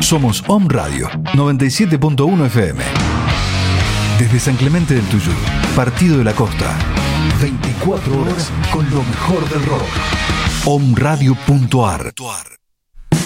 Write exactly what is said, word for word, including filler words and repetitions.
Somos Om Radio noventa y siete punto uno F M. Desde San Clemente del Tuyú, Partido de la Costa. veinticuatro horas con lo mejor del rock. om radio punto a r